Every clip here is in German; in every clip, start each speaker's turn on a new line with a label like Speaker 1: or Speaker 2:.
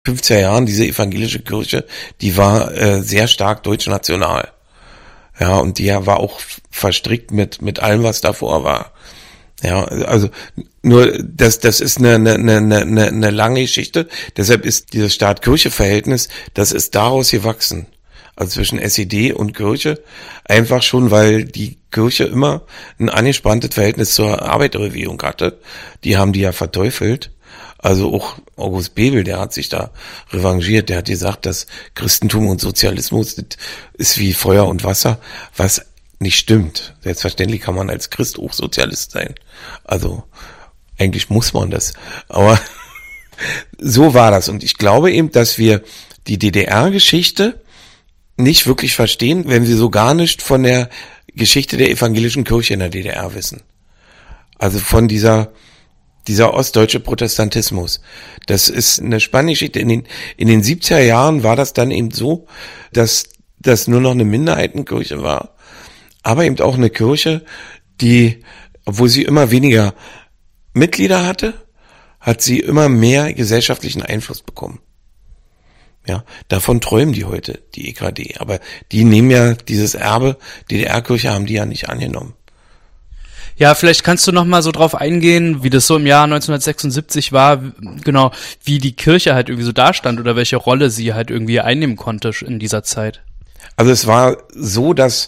Speaker 1: 50er Jahren, diese evangelische Kirche, die war sehr stark deutschnational. Ja, und die war auch verstrickt mit allem, was davor war. Ja, also nur das ist eine lange Geschichte. Deshalb ist dieses Staat-Kirche-Verhältnis, das ist daraus gewachsen. Also zwischen SED und Kirche, einfach schon, weil die Kirche immer ein angespanntes Verhältnis zur Arbeiterbewegung hatte. Die haben die ja verteufelt. Also auch August Bebel, der hat sich da revanchiert, der hat gesagt, dass Christentum und Sozialismus ist wie Feuer und Wasser, was nicht stimmt. Selbstverständlich kann man als Christ auch Sozialist sein. Also eigentlich muss man das. Aber so war das. Und ich glaube eben, dass wir die DDR-Geschichte nicht wirklich verstehen, wenn wir so gar nicht von der Geschichte der evangelischen Kirche in der DDR wissen. Also von dieser ostdeutsche Protestantismus. Das ist eine spannende Geschichte. In den 70er Jahren war das dann eben so, dass das nur noch eine Minderheitenkirche war, aber eben auch eine Kirche, die, obwohl sie immer weniger Mitglieder hatte, hat sie immer mehr gesellschaftlichen Einfluss bekommen. Ja, davon träumen die heute, die EKD. Aber die nehmen ja dieses Erbe, DDR-Kirche haben die ja nicht angenommen.
Speaker 2: Ja, vielleicht kannst du noch mal so drauf eingehen, wie das so im Jahr 1976 war, genau, wie die Kirche halt irgendwie so dastand oder welche Rolle sie halt irgendwie einnehmen konnte in dieser Zeit.
Speaker 1: Also es war so, dass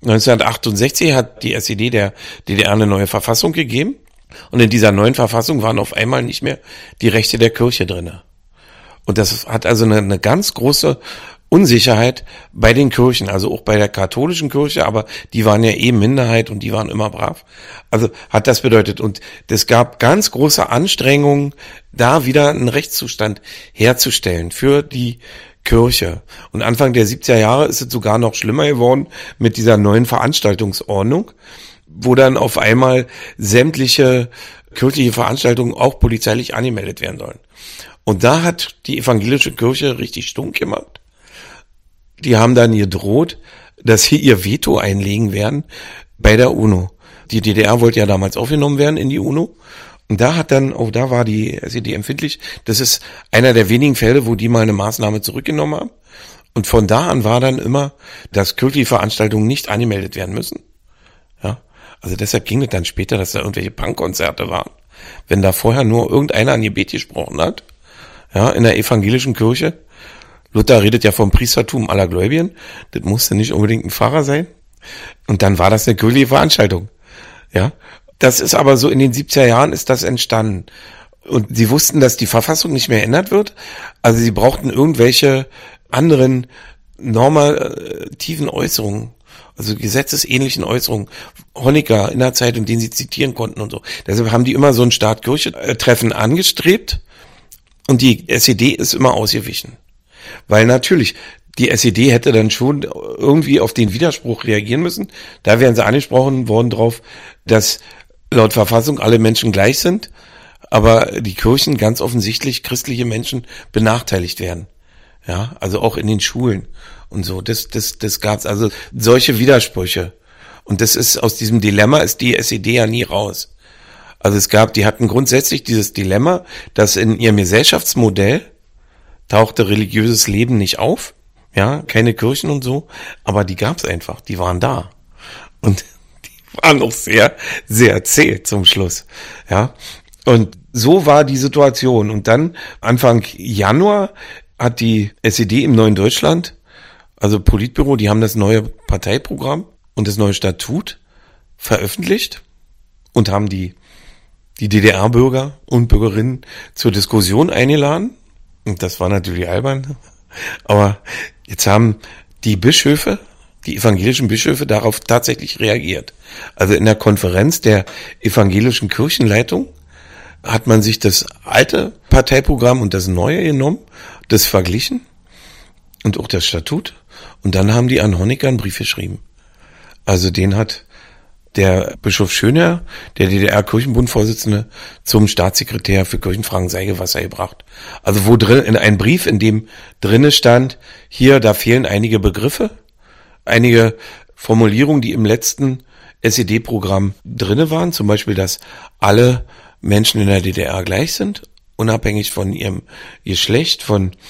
Speaker 1: 1968 hat die SED der DDR eine neue Verfassung gegeben und in dieser neuen Verfassung waren auf einmal nicht mehr die Rechte der Kirche drinne. Und das hat also eine ganz große Unsicherheit bei den Kirchen, also auch bei der katholischen Kirche, aber die waren ja eben Minderheit und die waren immer brav. Also hat das bedeutet, und es gab ganz große Anstrengungen, da wieder einen Rechtszustand herzustellen für die Kirche. Und Anfang der 70er Jahre ist es sogar noch schlimmer geworden mit dieser neuen Veranstaltungsordnung, wo dann auf einmal sämtliche kirchliche Veranstaltungen auch polizeilich angemeldet werden sollen. Und da hat die evangelische Kirche richtig stunk gemacht. Die haben dann gedroht, dass sie ihr Veto einlegen werden bei der UNO. Die DDR wollte ja damals aufgenommen werden in die UNO. Und da war die SED empfindlich. Das ist einer der wenigen Fälle, wo die mal eine Maßnahme zurückgenommen haben. Und von da an war dann immer, dass kirchliche Veranstaltungen nicht angemeldet werden müssen. Ja, also deshalb ging es dann später, dass da irgendwelche Punkkonzerte waren. Wenn da vorher nur irgendeiner ein Gebet gesprochen hat, ja, in der evangelischen Kirche. Luther redet ja vom Priestertum aller Gläubigen. Das musste nicht unbedingt ein Pfarrer sein. Und dann war das eine kirchliche Veranstaltung. Ja, das ist aber so in den 70er Jahren ist das entstanden. Und sie wussten, dass die Verfassung nicht mehr ändert wird. Also sie brauchten irgendwelche anderen normativen Äußerungen, also gesetzesähnlichen Äußerungen. Honecker in der Zeitung, den sie zitieren konnten und so. Deshalb haben die immer so ein Staat-Kirche-Treffen angestrebt. Und die SED ist immer ausgewichen. Weil natürlich, die SED hätte dann schon irgendwie auf den Widerspruch reagieren müssen. Da wären sie angesprochen worden drauf, dass laut Verfassung alle Menschen gleich sind, aber die Kirchen ganz offensichtlich christliche Menschen benachteiligt werden. Ja, also auch in den Schulen und so. Das gab's also solche Widersprüche. Und das ist, aus diesem Dilemma ist die SED ja nie raus. Also die hatten grundsätzlich dieses Dilemma, dass in ihrem Gesellschaftsmodell tauchte religiöses Leben nicht auf, ja, keine Kirchen und so, aber die gab's einfach, die waren da. Und die waren auch sehr, sehr zäh zum Schluss, ja. Und so war die Situation. Und dann Anfang Januar hat die SED im Neuen Deutschland, also Politbüro, die haben das neue Parteiprogramm und das neue Statut veröffentlicht und haben die DDR-Bürger und Bürgerinnen zur Diskussion eingeladen. Und das war natürlich albern. Aber jetzt haben die Bischöfe, die evangelischen Bischöfe, darauf tatsächlich reagiert. Also in der Konferenz der evangelischen Kirchenleitung hat man sich das alte Parteiprogramm und das neue genommen, das verglichen und auch das Statut. Und dann haben die an Honecker einen Brief geschrieben. Also den hat der Bischof Schöner, der DDR-Kirchenbund-Vorsitzende, zum Staatssekretär für Kirchenfragen Seigewasser gebracht. Also wo drin, in einem Brief, in dem drinne stand, hier, da fehlen einige Begriffe, einige Formulierungen, die im letzten SED-Programm drinne waren, zum Beispiel, dass alle Menschen in der DDR gleich sind unabhängig von ihrem Geschlecht, von